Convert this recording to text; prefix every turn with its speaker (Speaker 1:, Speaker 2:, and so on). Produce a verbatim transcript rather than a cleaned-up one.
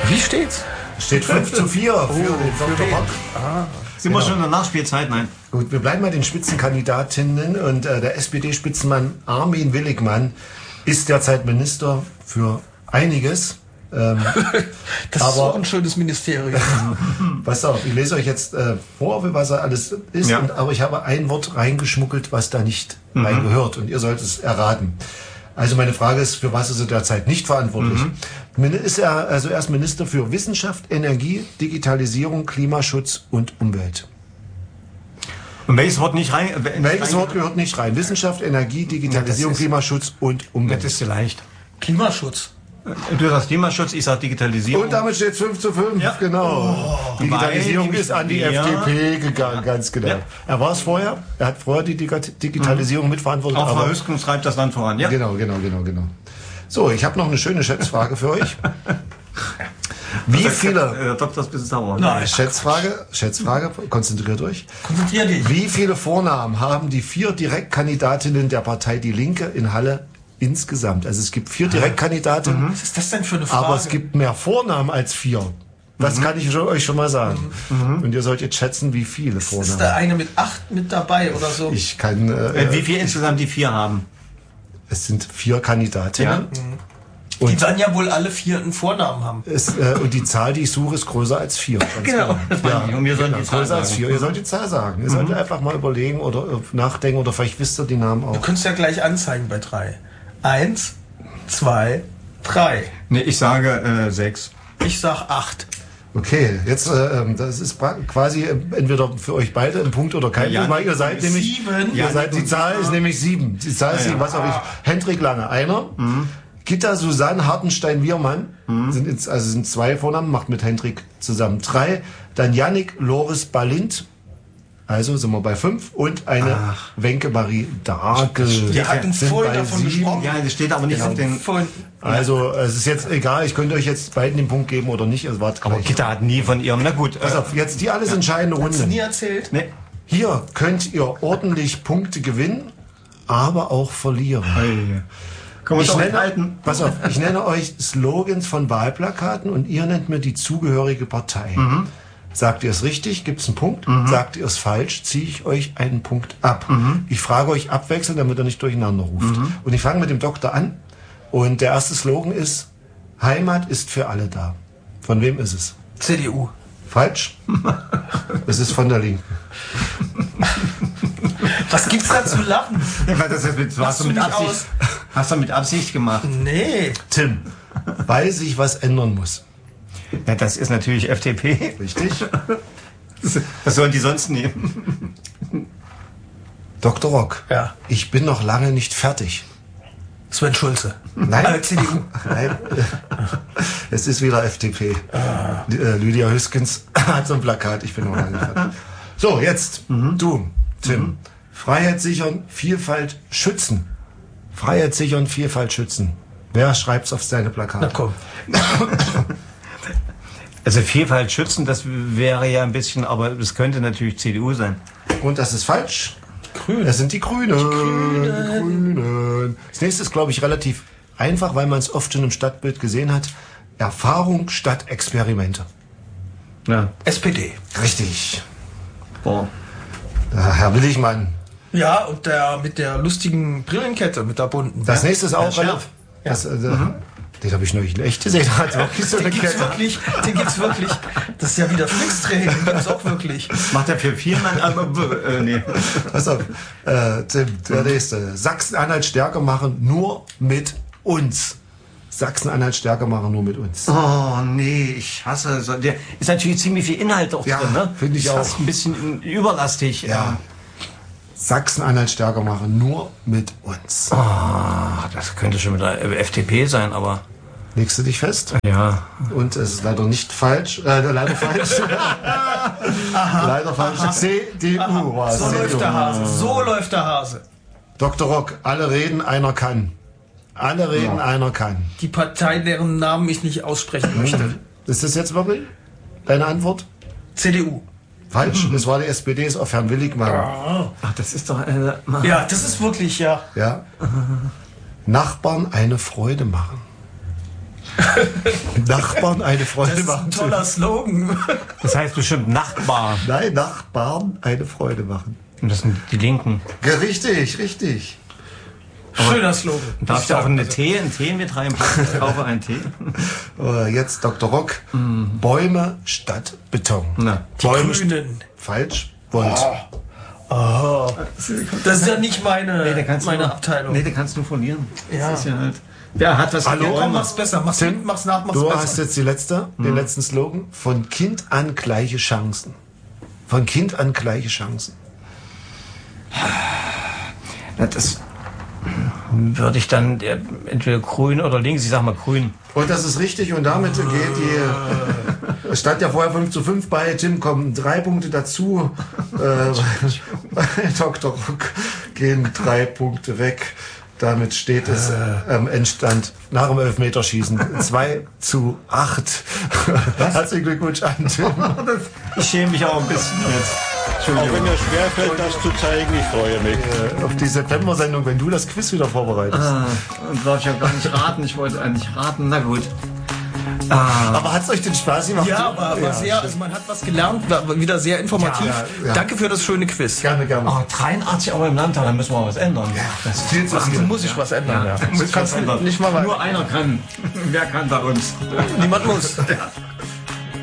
Speaker 1: Wie steht's?
Speaker 2: Steht fünf zu vier für
Speaker 1: oh,
Speaker 2: den Doktor Rock.
Speaker 1: Ah,
Speaker 3: sind genau. wir schon in der Nachspielzeit? Nein.
Speaker 2: Gut, wir bleiben bei den Spitzenkandidatinnen. Und äh, der S P D-Spitzenmann Armin Willigmann ist derzeit Minister für einiges. Ähm,
Speaker 1: das aber, ist auch ein schönes Ministerium.
Speaker 2: Pass auf, ich lese euch jetzt äh, vor, was er alles ist. Ja. Und, aber ich habe ein Wort reingeschmuggelt, was da nicht mhm. reingehört. Und ihr sollt es erraten. Also meine Frage ist, für was ist er derzeit nicht verantwortlich? Mhm. Ist er also erst Minister für Wissenschaft, Energie, Digitalisierung, Klimaschutz und Umwelt?
Speaker 3: Und welches Wort nicht rein?
Speaker 2: Äh, welches Wort gehört nicht rein? Wissenschaft, Energie, Digitalisierung, Klimaschutz und Umwelt.
Speaker 3: Das ist leicht.
Speaker 1: Klimaschutz.
Speaker 3: Du sagst Klimaschutz, ich sag Digitalisierung.
Speaker 2: Und damit steht es fünf zu fünf, ja. Genau. Oh, Digitalisierung ist an die ja. F D P gegangen, ja. ganz genau. Ja. Er war es vorher, er hat vorher die Digitalisierung mhm. mitverantwortet.
Speaker 3: Auch Frau Hüskens treibt das Land voran, ja?
Speaker 2: Genau, genau, genau, genau. So, ich habe noch eine schöne Schätzfrage für euch. Wie
Speaker 3: das
Speaker 2: viele...
Speaker 3: Der Doktor ist ein bisschen sauer.
Speaker 2: Nein, Schätzfrage, Schätzfrage, konzentriert euch.
Speaker 1: Konzentrier dich.
Speaker 2: Wie viele Vornamen haben die vier Direktkandidatinnen der Partei Die Linke in Halle insgesamt? Also es gibt vier Direktkandidatinnen.
Speaker 1: Mhm. Was ist das denn für eine Frage?
Speaker 2: Aber es gibt mehr Vornamen als vier. Das mhm. kann ich euch schon mal sagen. Mhm. Und ihr sollt jetzt schätzen, wie viele Vornamen.
Speaker 1: Ist da eine mit acht mit dabei oder so?
Speaker 2: Ich kann...
Speaker 3: Äh, wie viele insgesamt die vier haben?
Speaker 2: Es sind vier Kandidatinnen. Ja.
Speaker 1: Mhm. Und die werden ja wohl alle vier einen Vornamen haben.
Speaker 2: Es, äh, und die Zahl, die ich suche, ist größer als vier.
Speaker 1: Genau.
Speaker 2: Ja,
Speaker 3: und wir sollen
Speaker 2: genau,
Speaker 3: die Zahl
Speaker 2: größer als vier. Ihr sollt die Zahl sagen. Ihr mhm. sollt einfach mal überlegen oder nachdenken oder vielleicht wisst ihr die Namen auch.
Speaker 1: Du könntest ja gleich anzeigen bei drei. Eins, zwei, drei.
Speaker 3: Nee, ich sage äh, sechs.
Speaker 1: Ich sag acht.
Speaker 2: Okay, jetzt äh, das ist quasi entweder für euch beide ein Punkt oder kein
Speaker 3: ja,
Speaker 2: Punkt, weil ihr seid nämlich
Speaker 1: sieben.
Speaker 2: Ihr seid, die Zahl ist nämlich sieben. Die Zahl ist ja, sieben. Was habe ich? Hendrik Lange, einer. Mhm. Gitta Susanne Hartenstein-Wiermann, mhm. sind jetzt, also sind zwei Vornamen, macht mit Hendrik zusammen drei. Dann Yannick Loris Balint, also sind wir bei fünf. Und eine Ach. Wenke Marie Dargel.
Speaker 1: Wir hatten vorhin davon gesprochen.
Speaker 3: Ja, das steht aber nicht auf den...
Speaker 2: Also es ist jetzt egal, ich könnte euch jetzt beiden den Punkt geben oder nicht. Also wart
Speaker 3: aber Gitta hat nie von ihrem... Na gut.
Speaker 2: Pass auf, jetzt die alles entscheidende Runde.
Speaker 1: Hast du nie erzählt?
Speaker 3: Nee.
Speaker 2: Hier könnt ihr ordentlich Punkte gewinnen, aber auch verlieren.
Speaker 3: Hey. Ich nenne,
Speaker 2: pass auf, ich nenne euch Slogans von Wahlplakaten und ihr nennt mir die zugehörige Partei. Mhm. Sagt ihr es richtig, gibt es einen Punkt. Mhm. Sagt ihr es falsch, ziehe ich euch einen Punkt ab. Mhm. Ich frage euch abwechselnd, damit ihr nicht durcheinander ruft. Mhm. Und ich fange mit dem Doktor an. Und der erste Slogan ist: Heimat ist für alle da. Von wem ist es?
Speaker 1: C D U.
Speaker 2: Falsch. Es ist von der Linken.
Speaker 1: Was gibt's da zu lachen?
Speaker 3: Das ist, hast, du mit Absicht, hast du mit Absicht gemacht?
Speaker 1: Nee.
Speaker 2: Tim, weil sich was ändern muss.
Speaker 3: Ja, das ist natürlich F D P.
Speaker 2: Richtig.
Speaker 3: Was sollen die sonst nehmen?
Speaker 2: Doktor Rock,
Speaker 1: ja.
Speaker 2: Ich bin noch lange nicht fertig.
Speaker 1: Sven Schulze.
Speaker 2: Nein.
Speaker 1: Äh, C D U.
Speaker 2: Nein. Es ist wieder F D P. Ah. Lydia Hüskens hat so ein Plakat. Ich bin noch lange nicht fertig. So, jetzt mhm. du, Tim. Mhm. Freiheit sichern, Vielfalt schützen. Freiheit sichern, Vielfalt schützen. Wer schreibt's auf seine Plakate?
Speaker 1: Na komm.
Speaker 3: Also Vielfalt schützen, das wäre ja ein bisschen, aber es könnte natürlich C D U sein.
Speaker 2: Und das ist falsch.
Speaker 1: Grün.
Speaker 2: Das sind die Grünen. Die Grünen. Die Grünen. Das nächste ist, glaube ich, relativ einfach, weil man es oft schon im Stadtbild gesehen hat. Erfahrung statt Experimente.
Speaker 3: Ja.
Speaker 1: S P D.
Speaker 2: Richtig.
Speaker 3: Boah.
Speaker 2: Herr Willigmann.
Speaker 1: Ja, und der mit der lustigen Brillenkette, mit der bunten.
Speaker 2: Das nächste ist auch
Speaker 1: relativ.
Speaker 2: Ja. Das, äh, mhm. Den habe ich neulich in echt gesehen. Hat wirklich so eine
Speaker 1: den gibt's
Speaker 2: Kette.
Speaker 1: wirklich, den gibt's wirklich. Das ist ja wieder Flixtraining, den gibt's auch wirklich.
Speaker 3: Macht er für vier Mann, aber äh, nee.
Speaker 2: Pass auf, äh, Tim, der nächste. Sachsen-Anhalt stärker machen, nur mit uns. Sachsen-Anhalt stärker machen, nur mit uns.
Speaker 3: Oh nee, ich hasse so. Der ist natürlich ziemlich viel Inhalt auch
Speaker 2: ja,
Speaker 3: drin, ne?
Speaker 2: Finde ich
Speaker 3: ist
Speaker 2: auch.
Speaker 3: Fast ein bisschen überlastig.
Speaker 2: Ja. Sachsen-Anhalt stärker machen, nur mit uns.
Speaker 3: Oh, das könnte schon mit der F D P sein, aber...
Speaker 2: Legst du dich fest?
Speaker 3: Ja.
Speaker 2: Und es ist leider nicht falsch. Äh, leider falsch. leider falsch. C D U war es.
Speaker 1: So läuft der Hase. So läuft der Hase.
Speaker 2: Doktor Rock, alle reden, einer kann. Alle reden, ja. einer kann.
Speaker 1: Die Partei, deren Namen ich nicht aussprechen möchte.
Speaker 2: Ist das jetzt wirklich deine Antwort?
Speaker 1: C D U.
Speaker 2: Falsch, das war die S P D, ist auf Herrn Willigmann.
Speaker 3: Ja. Ach, das ist doch eine...
Speaker 1: Ja, das ist wirklich, ja.
Speaker 2: Ja. Nachbarn eine Freude machen. Nachbarn eine Freude
Speaker 1: Das ist
Speaker 2: machen.
Speaker 1: ein toller Slogan.
Speaker 3: Das heißt bestimmt Nachbar.
Speaker 2: Nein, Nachbarn eine Freude machen.
Speaker 3: Und das sind die Linken.
Speaker 2: Ja, richtig, richtig.
Speaker 1: Schöner Slogan.
Speaker 3: Darfst du auch einen Tee, einen Tee mit reinpacken? Ich kaufe einen Tee.
Speaker 2: Oh, jetzt Doktor Rock. Mm. Bäume statt Beton.
Speaker 3: Na,
Speaker 1: Die
Speaker 2: Bäume
Speaker 1: Grünen.
Speaker 2: Falsch. Volt.
Speaker 1: Oh. Oh. Das ist ja nicht meine,
Speaker 3: Nee, da kannst
Speaker 1: meine
Speaker 3: du,
Speaker 1: Abteilung.
Speaker 3: Nee, da kannst du verlieren.
Speaker 1: Ja.
Speaker 3: Das ist ja halt. Wer hat was
Speaker 2: Hallo,
Speaker 3: gegen
Speaker 1: Komm,
Speaker 3: Bäume?
Speaker 1: mach's besser. Mach's,
Speaker 2: Tim,
Speaker 1: mach's nach, mach's
Speaker 2: Du
Speaker 1: besser.
Speaker 2: hast jetzt die letzte, den letzten Slogan. Von Kind an gleiche Chancen. Von Kind an gleiche Chancen.
Speaker 3: Na, das würde ich dann ja, entweder grün oder links, ich sag mal grün.
Speaker 2: Und das ist richtig und damit geht die, es stand ja vorher fünf zu fünf bei, Tim kommen drei Punkte dazu, äh, bei Doktor Rock gehen drei Punkte weg. Damit steht es äh, am Endstand nach dem Elfmeterschießen zwei zu acht. Herzlichen Glückwunsch an Tim.
Speaker 3: Ich schäme mich auch ein bisschen jetzt.
Speaker 4: Auch wenn mir schwerfällt, das zu zeigen, ich freue mich.
Speaker 2: Äh, auf die September-Sendung, wenn du das Quiz wieder vorbereitest.
Speaker 3: Ah, und darf ich ja gar nicht raten. Ich wollte eigentlich raten. Na gut. Ah.
Speaker 2: Aber hat es euch den Spaß gemacht?
Speaker 1: Ja, aber, aber
Speaker 2: Ja,
Speaker 1: sehr, also man hat was gelernt, war wieder sehr informativ.
Speaker 2: Ja, ja.
Speaker 1: Danke für das schöne Quiz.
Speaker 2: Gerne, gerne.
Speaker 3: Oh, dreiundachtzig Euro im Landtag, da müssen wir was ändern. Das ist
Speaker 2: Viel zu
Speaker 1: Ach,
Speaker 2: viel.
Speaker 1: du musst ich was ändern. Ja.
Speaker 3: Du
Speaker 1: Du kannst nicht mal weiter.
Speaker 3: Nur einer kann. Wer kann bei uns?
Speaker 1: Niemand muss.
Speaker 3: Ja.